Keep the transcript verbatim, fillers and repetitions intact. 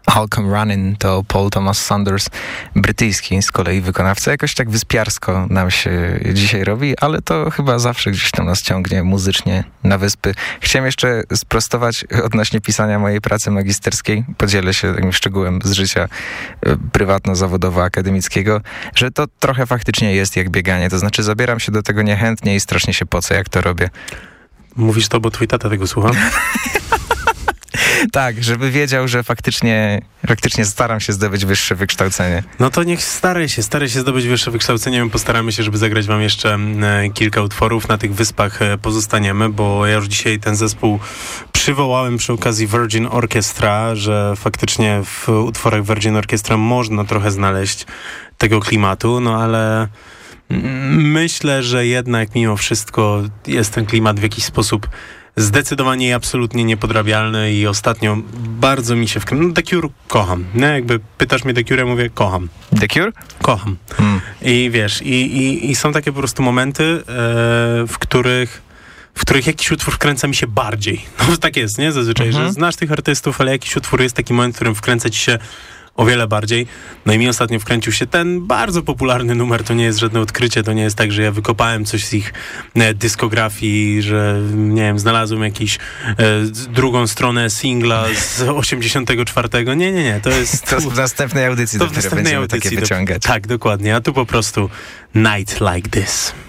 I'll Come Running to Paul Thomas Sanders, brytyjski z kolei wykonawca. Jakoś tak wyspiarsko nam się dzisiaj robi, ale to chyba zawsze gdzieś tam nas ciągnie muzycznie na wyspy. Chciałem jeszcze sprostować odnośnie pisania mojej pracy magisterskiej. Podzielę się takim szczegółem z życia prywatno-zawodowo-akademickiego, że to trochę faktycznie jest jak bieganie. To znaczy zabieram się do tego niechętnie i strasznie się pocę, jak to robię. Mówisz to, bo twój tata tego słucha? Tak, żeby wiedział, że faktycznie, faktycznie staram się zdobyć wyższe wykształcenie. No to niech staraj się, staraj się zdobyć wyższe wykształcenie. My postaramy się, żeby zagrać wam jeszcze e, kilka utworów. Na tych wyspach e, pozostaniemy, bo ja już dzisiaj ten zespół przywołałem przy okazji Virgin Orchestra, że faktycznie w utworach Virgin Orchestra można trochę znaleźć tego klimatu, no ale myślę, że jednak mimo wszystko jest ten klimat w jakiś sposób zdecydowanie i absolutnie niepodrabialny i ostatnio bardzo mi się wkręca. No, The Cure kocham. No, jakby pytasz mnie The Cure, ja mówię kocham. The Cure? Kocham. Hmm. I wiesz, i, i, i są takie po prostu momenty, e, w których w których jakiś utwór wkręca mi się bardziej. No tak jest, nie? Zazwyczaj, mhm. że znasz tych artystów, ale jakiś utwór jest taki moment, w którym wkręca ci się o wiele bardziej. No i mi ostatnio wkręcił się ten bardzo popularny numer. To nie jest żadne odkrycie, to nie jest tak, że ja wykopałem coś z ich e, dyskografii, że nie wiem, znalazłem jakąś e, drugą stronę singla z osiemdziesiątego czwartego. Nie, nie, nie. To jest... To w następnej audycji, to do w następnej będziemy audycji takie wyciągać. Do, tak, dokładnie. A tu po prostu Night Like This.